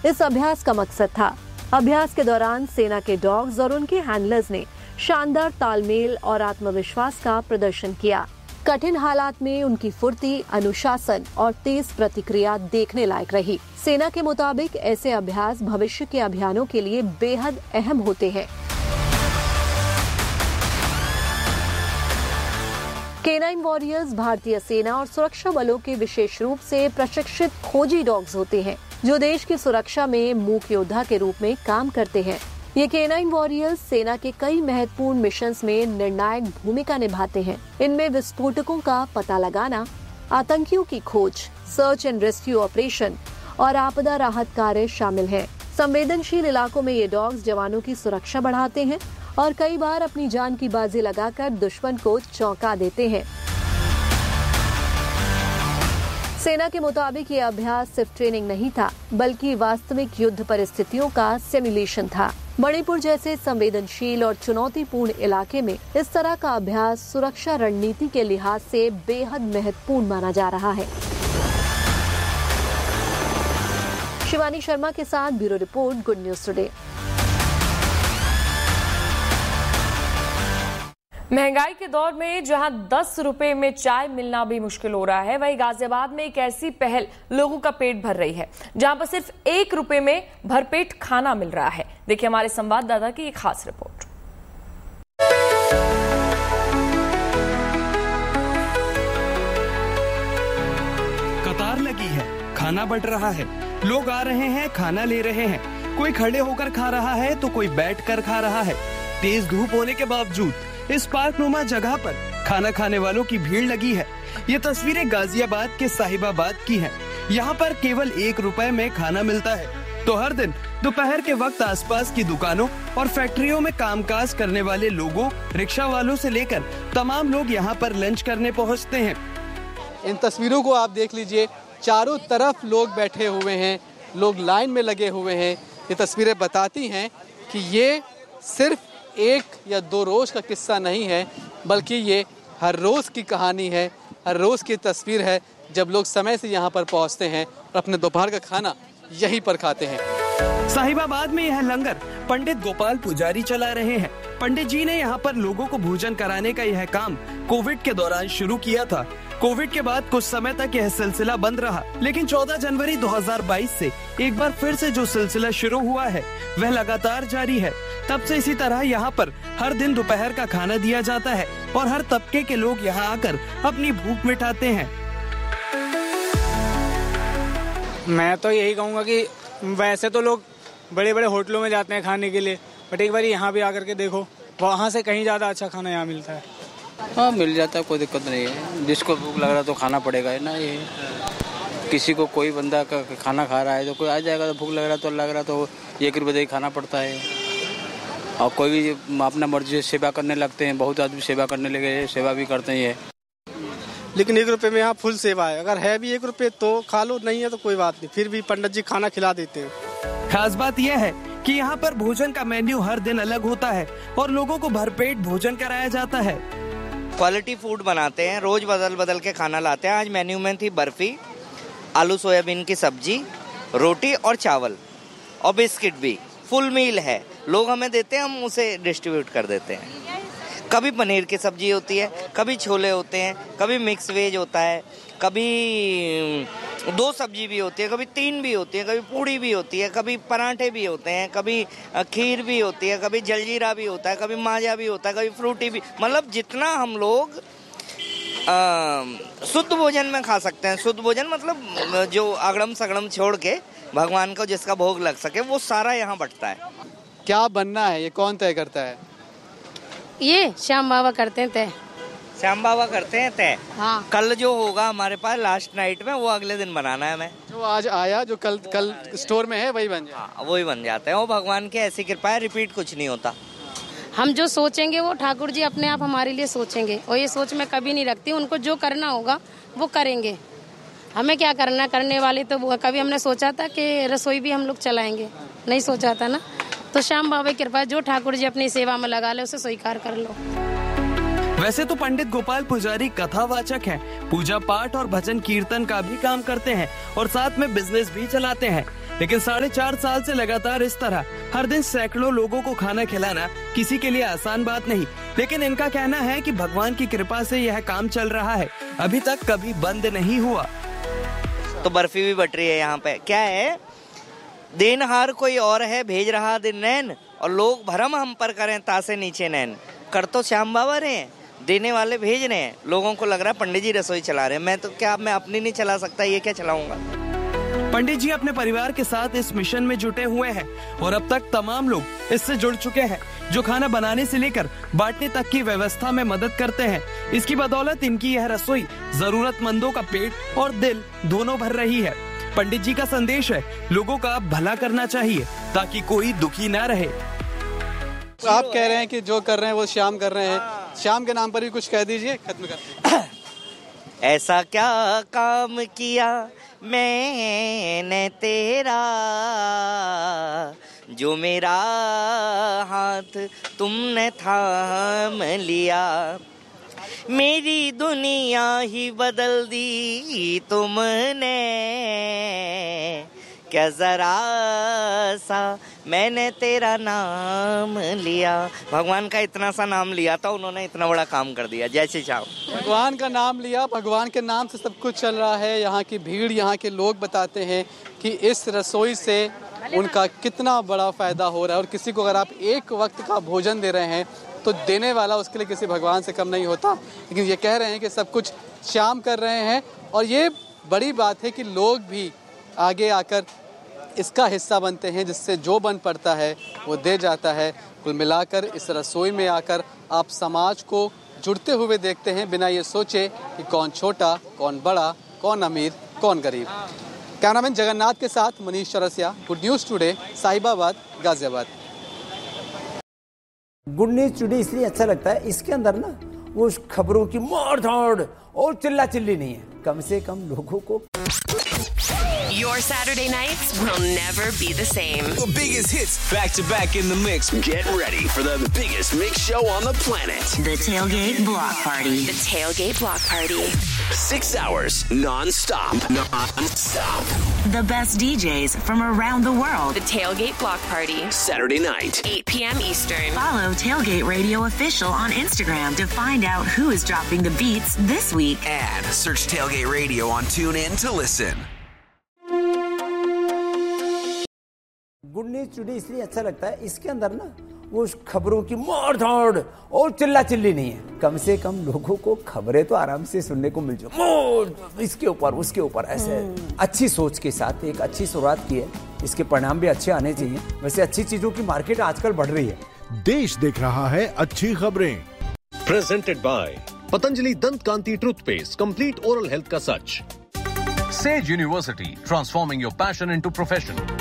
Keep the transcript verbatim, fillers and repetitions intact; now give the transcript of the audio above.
इस अभ्यास का मकसद था। अभ्यास के दौरान सेना के डॉग्स और उनके हैंडलर्स ने शानदार तालमेल और आत्मविश्वास का प्रदर्शन किया। कठिन हालात में उनकी फुर्ती, अनुशासन और तेज प्रतिक्रिया देखने लायक रही। सेना के मुताबिक ऐसे अभ्यास भविष्य के अभियानों के लिए बेहद अहम होते हैं। केनाइन वॉरियर्स भारतीय सेना और सुरक्षा बलों के विशेष रूप से प्रशिक्षित खोजी डॉग्स होते हैं, जो देश की सुरक्षा में मूक योद्धा के रूप में काम करते हैं। ये केनाइन वॉरियर्स सेना के कई महत्वपूर्ण मिशंस में निर्णायक भूमिका निभाते हैं। इनमें विस्फोटकों का पता लगाना, आतंकियों की खोज, सर्च एंड रेस्क्यू ऑपरेशन और आपदा राहत कार्य शामिल हैं। संवेदनशील इलाकों में ये डॉग्स जवानों की सुरक्षा बढ़ाते हैं और कई बार अपनी जान की बाजी लगाकर दुश्मन को चौंका देते हैं। सेना के मुताबिक ये अभ्यास सिर्फ ट्रेनिंग नहीं था, बल्कि वास्तविक युद्ध परिस्थितियों का सिमुलेशन था। मणिपुर जैसे संवेदनशील और चुनौतीपूर्ण इलाके में इस तरह का अभ्यास सुरक्षा रणनीति के लिहाज से बेहद महत्वपूर्ण माना जा रहा है। शिवानी शर्मा के साथ bureau report, good news today. महंगाई के दौर में जहां दस रुपए में चाय मिलना भी मुश्किल हो रहा है, वहीं गाजियाबाद में एक ऐसी पहल लोगों का पेट भर रही है, जहां पर सिर्फ एक रुपए में भरपेट खाना मिल रहा है। देखिए हमारे संवाददाता की एक खास रिपोर्ट। कतार लगी है, खाना बंट रहा है, लोग आ रहे हैं, खाना ले रहे हैं। कोई खड़े होकर खा रहा है तो कोई बैठकर खा रहा है। तेज धूप होने के बावजूद इस पार्क नुमा जगह पर खाना खाने वालों की भीड़ लगी है। ये तस्वीरें गाजियाबाद के साहिबाबाद की हैं। यहाँ पर केवल एक रुपए में खाना मिलता है, तो हर दिन दोपहर के वक्त आसपास की दुकानों और फैक्ट्रियों में कामकाज करने वाले लोगों, रिक्शा वालों से लेकर तमाम लोग यहाँ पर लंच करने पहुँचते हैं। इन तस्वीरों को आप देख लीजिए, चारों तरफ लोग बैठे हुए हैं, लोग लाइन में लगे हुए हैं। ये तस्वीरें बताती हैं कि ये सिर्फ एक या दो रोज का किस्सा नहीं है, बल्कि ये हर रोज की कहानी है, हर रोज की तस्वीर है, जब लोग समय से यहाँ पर पहुँचते हैं और अपने दोपहर का खाना यहीं पर खाते हैं। साहिबाबाद में यह लंगर पंडित गोपाल पुजारी चला रहे हैं। पंडित जी ने यहाँ पर लोगों को भोजन कराने का यह काम कोविड के दौरान शुरू किया था। कोविड के बाद कुछ समय तक यह सिलसिला बंद रहा, लेकिन चौदह जनवरी दो हज़ार बाईस से एक बार फिर से जो सिलसिला शुरू हुआ है वह लगातार जारी है। तब से इसी तरह यहाँ पर हर दिन दोपहर का खाना दिया जाता है और हर तबके के लोग यहाँ आकर अपनी भूख मिटाते हैं। मैं तो यही कहूँगा कि वैसे तो लोग बड़े बड़े होटलों में जाते हैं खाने के लिए, बट एक बार यहाँ भी आकर के देखो, वहाँ से कहीं ज्यादा अच्छा खाना यहाँ मिलता है। हाँ, मिल जाता है, कोई दिक्कत नहीं है। जिसको भूख लग रहा है तो खाना पड़ेगा है ना। ये किसी को कोई बंदा का खाना खा रहा है तो कोई आ जाएगा, तो भूख लग रहा है तो लग रहा तो एक रुपये दे खाना पड़ता है। और कोई भी अपना मर्जी से सेवा करने लगते हैं, बहुत आदमी सेवा करने लगे, सेवा भी करते हैं। लेकिन एक रुपये में यहाँ फुल सेवा है, अगर है भी एक रुपये तो खा लो, नहीं है तो कोई बात नहीं, फिर भी पंडित जी खाना खिला देते हैं। खास बात यह है कि यहाँ पर भोजन का मेन्यू हर दिन अलग होता है और लोगों को भरपेट भोजन कराया जाता है। क्वालिटी फूड बनाते हैं, रोज बदल बदल के खाना लाते हैं। आज मेन्यू में थी बर्फी, आलू सोयाबीन की सब्जी, रोटी और चावल और बिस्किट भी। फुल मील है, लोग हमें देते हैं, हम उसे डिस्ट्रीब्यूट कर देते हैं। कभी पनीर की सब्जी होती है, कभी छोले होते हैं, कभी मिक्स वेज होता है, कभी दो सब्जी भी होती है, कभी तीन भी होती है, कभी पूड़ी भी होती है, कभी पराठे भी होते हैं, कभी खीर भी होती है, कभी जलजीरा भी होता है, कभी माजा भी होता है, कभी फ्रूटी भी। मतलब जितना हम लोग शुद्ध भोजन में खा सकते हैं, शुद्ध भोजन मतलब जो अगड़म सगड़म छोड़ के भगवान को जिसका भोग लग सके, वो सारा यहाँ बंटता है। क्या बनना है ये कौन तय करता है? ये श्याम बाबा करते हैं तय। श्याम बाबा करते हैं तय। हाँ। कल जो होगा हमारे पास लास्ट नाइट में, वो अगले दिन बनाना है। हमें जो आज आया, जो कल कल स्टोर में है, वही बन जाए। हाँ, वही बन जाते हैं। वो भगवान की ऐसी कृपा है, रिपीट कुछ नहीं होता। हम जो सोचेंगे वो ठाकुर जी अपने आप हमारे लिए सोचेंगे, और ये सोच मैं कभी नहीं रखती। उनको जो करना होगा वो करेंगे। हमें क्या करना, करने वाले तो कभी हमने सोचा था कि रसोई भी हम लोग चलाएंगे, नहीं सोचा था ना। तो श्याम बाबा की कृपा, जो ठाकुर जी अपनी सेवा में लगा ले उसे स्वीकार कर लो। वैसे तो पंडित गोपाल पुजारी कथावाचक हैं, पूजा पाठ और भजन कीर्तन का भी काम करते हैं और साथ में बिजनेस भी चलाते हैं। लेकिन साढ़े चार साल से लगातार इस तरह हर दिन सैकड़ों लोगों को खाना खिलाना किसी के लिए आसान बात नहीं। लेकिन इनका कहना है कि भगवान की कृपा से यह काम चल रहा है, अभी तक कभी बंद नहीं हुआ। तो बर्फी भी बट रही है यहाँ पे। क्या है, देनहार कोई और है, भेज रहा दिन नैन, और लोग भरम हम पर करें तासे नीचे नैन। कर तो श्याम बाबा रहे हैं, देने वाले भेज रहे हैं। लोगों को लग रहा है पंडित जी रसोई चला रहे हैं। मैं तो क्या मैं अपनी नहीं चला सकता, ये क्या चलाऊंगा। पंडित जी अपने परिवार के साथ इस मिशन में जुटे हुए हैं और अब तक तमाम लोग इससे जुड़ चुके हैं, जो खाना बनाने से लेकर बांटने तक की व्यवस्था में मदद करते हैं। इसकी बदौलत इनकी यह रसोई जरूरतमंदों का पेट और दिल दोनों भर रही है। पंडित जी का संदेश है, लोगों का भला करना चाहिए ताकि कोई दुखी ना रहे। आप कह रहे हैं कि जो कर रहे हैं वो श्याम कर रहे हैं, श्याम के नाम पर भी कुछ कह दीजिए, खत्म कर। ऐसा क्या काम किया मैंने तेरा, जो मेरा हाथ तुमने थाम लिया, मेरी दुनिया ही बदल दी तुमने, क्या जरा सा मैंने तेरा नाम लिया। भगवान का इतना सा नाम लिया था उन्होंने, इतना बड़ा काम कर दिया। जय श्री श्याम। भगवान का नाम लिया, भगवान के नाम से सब कुछ चल रहा है। यहाँ की भीड़, यहाँ के लोग बताते हैं कि इस रसोई से उनका कितना बड़ा फायदा हो रहा है। और किसी को अगर आप एक वक्त का भोजन दे रहे हैं तो देने वाला उसके लिए किसी भगवान से कम नहीं होता। लेकिन ये कह रहे हैं कि सब कुछ श्याम कर रहे हैं, और ये बड़ी बात है कि लोग भी आगे आकर इसका हिस्सा बनते हैं, जिससे जो बन पड़ता है वो दे जाता है। कुल मिलाकर इस रसोई में आकर आप समाज को जुड़ते हुए देखते हैं, बिना ये सोचे कि कौन छोटा, कौन बड़ा, कौन अमीर, कौन गरीब। कैमरामैन जगन्नाथ के साथ Manish Chaurasia, good news today, Sahibabad, Ghaziabad. Good news today इसलिए अच्छा लगता है, इसके अंदर ना वो खबरों की मार धाड़ और चिल्ला चिल्ली नहीं है, कम से कम लोगों को। Your Saturday nights will never be the same. The biggest hits back to back in the mix. Get ready for the biggest mix show on the planet. The Tailgate Block Party. The Tailgate Block Party. Six hours non-stop. Non-stop. The best D Js from around the world. The Tailgate Block Party. Saturday night. eight p.m. Eastern. Follow Tailgate Radio Official on Instagram to find out who is dropping the beats this week. And search Tailgate Radio on TuneIn to listen. Good news today इसलिए अच्छा लगता है, इसके अंदर ना वो खबरों की मार धाड़ और चिल्ला चिल्ली नहीं है, कम से कम लोगों को खबरें तो आराम से सुनने को मिल जाए, इसके ऊपर उसके ऊपर ऐसे अच्छी सोच के साथ एक अच्छी शुरुआत की है। इसके परिणाम भी अच्छे आने चाहिए। वैसे अच्छी चीजों की मार्केट आजकल बढ़ रही है। देश देख रहा है अच्छी खबरें। प्रेजेंटेड बाय पतंजलि दंत कांति टूथपेस्ट, कंप्लीट ओरल हेल्थ का सच। Sage University, transforming your passion into profession.